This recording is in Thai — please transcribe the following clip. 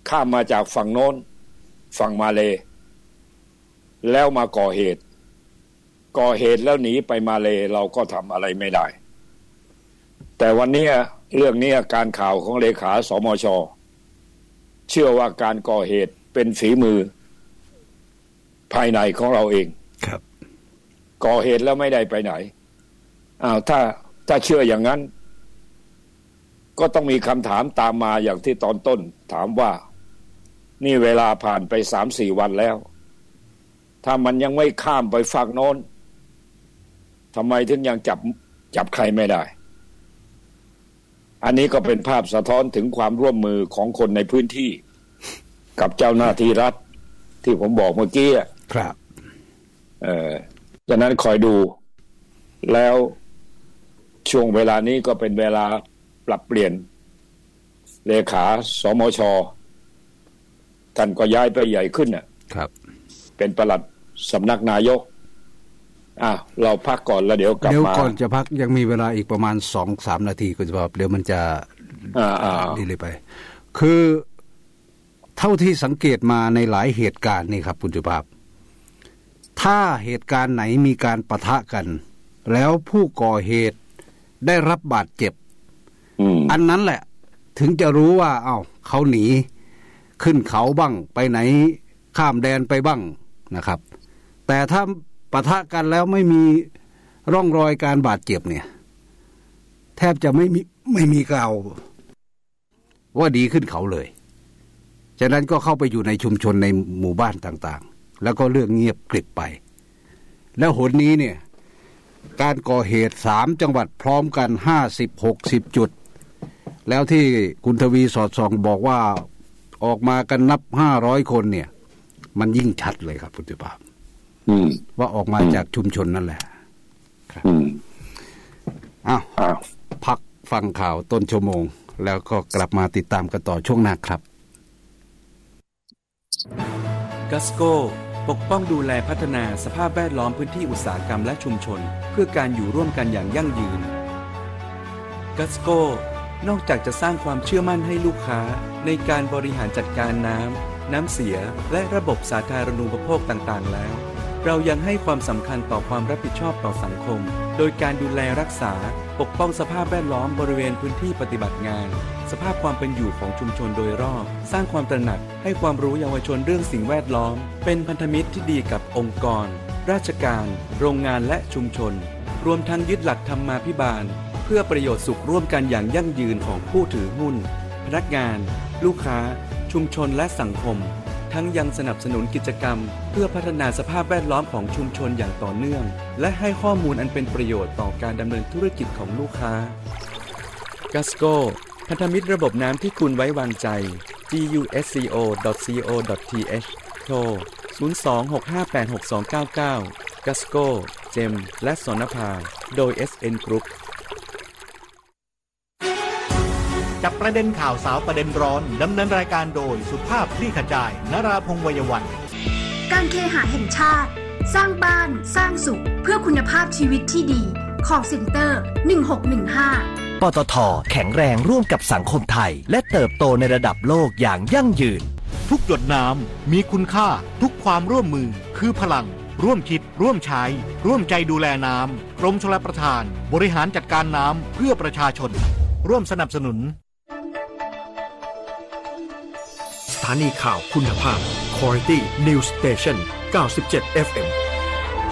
ข้ามมาจากฝั่งโน้นฝั่งมาเลแล้วมาก่อเหตุแล้วหนีไปมาเลเราก็ทำอะไรไม่ได้แต่วันนี้เรื่องนี้การข่าวของเลขาสมช.เชื่อว่าการก่อเหตุเป็นฝีมือภายในของเราเองครับก่อเหตุแล้วไม่ได้ไปไหนถ้าเชื่ออย่างนั้นก็ต้องมีคำถามตามมาอย่างที่ตอนต้นถามว่านี่เวลาผ่านไป 3-4 วันแล้วถ้ามันยังไม่ข้ามไปฝั่งโน้นทำไมถึงยังจับใครไม่ได้อันนี้ก็เป็นภาพสะท้อนถึงความร่วมมือของคนในพื้นที่กับเจ้าหน้าที่รัฐที่ผมบอกเมื่อกี้ครับฉะนั้นคอยดูแล้วช่วงเวลานี้ก็เป็นเวลาปรับเปลี่ยนเลขาสมช.ท่านก็ย้ายไปใหญ่ขึ้นครับเป็นปลัดสำนักนายกเราพักก่อนแล้วเดี๋ยวกลับมาก่อนจะพักยังมีเวลาอีกประมาณ 2-3 นาทีคุณสุภาพเดี๋ยวมันจะดีเลยไปคือเท่าที่สังเกตมาในหลายเหตุการณ์นี่ครับคุณสุภาพถ้าเหตุการณ์ไหนมีการปะทะกันแล้วผู้ก่อเหตุได้รับบาดเจ็บอันนั้นแหละถึงจะรู้ว่าเขาหนีขึ้นเขาบ้างไปไหนข้ามแดนไปบ้างนะครับแต่ถ้าปะทะกันแล้วไม่มีร่องรอยการบาดเจ็บเนี่ยแทบจะไม่มีกล่าวว่าดีขึ้นเขาเลยฉะนั้นก็เข้าไปอยู่ในชุมชนในหมู่บ้านต่างๆแล้วก็เรื่องเงียบกริบไปแล้วหนนี้เนี่ยการก่อเหตุ3จังหวัดพร้อมกัน 50-60 จุดแล้วที่คุณทวีสอดส่องบอกว่าออกมากันนับ500คนเนี่ยมันยิ่งชัดเลยครับคุณสุภาพว่าออกมาจากชุมชนนั่นแหละครับพักฟังข่าวต้นชั่วโมงแล้วก็กลับมาติดตามกันต่อช่วงหน้าครับกัสโกปกป้องดูแลพัฒนาสภาพแวดล้อมพื้นที่อุตสาหกรรมและชุมชนเพื่อการอยู่ร่วมกันอย่างยั่งยืนกัสโกนอกจากจะสร้างความเชื่อมั่นให้ลูกค้าในการบริหารจัดการน้ำเสียและระบบสาธารณูปโภคต่างๆแล้วเรายังให้ความสำคัญต่อความรับผิดชอบต่อสังคมโดยการดูแลรักษาปกป้องสภาพแวดล้อมบริเวณพื้นที่ปฏิบัติงานสภาพความเป็นอยู่ของชุมชนโดยรอบสร้างความตระหนักให้ความรู้เยาวชนเรื่องสิ่งแวดล้อมเป็นพันธมิตรที่ดีกับองค์กรราชการโรงงานและชุมชนรวมทั้งยึดหลักธรรมาภิบาลเพื่อประโยชน์สุขร่วมกันอย่างยั่งยืนของผู้ถือหุ้นพนักงานลูกค้าชุมชนและสังคมทั้งยังสนับสนุนกิจกรรมเพื่อพัฒนาสภาพแวดล้อมของชุมชนอย่างต่อเนื่องและให้ข้อมูลอันเป็นประโยชน์ต่อการดำเนินธุรกิจของลูกค้ากัสโกพันธมิตรระบบน้ำที่คุณไว้วางใจ gusco.co.th โทร 02-658-6299 กัสโกเจมและสนภาโดย SN Group จับประเด็นข่าวสาวประเด็นร้อนดำเนินรายการโดยสุภาพคลี่ขจายนราพงษ์ วัยวันการเคหะแห่งชาติสร้างบ้านสร้างสุขเพื่อคุณภาพชีวิตที่ดี Call Center 1615 ปตท.แข็งแรงร่วมกับสังคมไทยและเติบโตในระดับโลกอย่างยั่งยืนทุกหยดน้ำมีคุณค่าทุกความร่วมมือคือพลังร่วมคิดร่วมใช้ร่วมใจดูแลน้ำกรมชลประทานบริหารจัดการน้ำเพื่อประชาชนร่วมสนับสนุนสถานีข่าวคุณภาพ Quality News Station 97 FM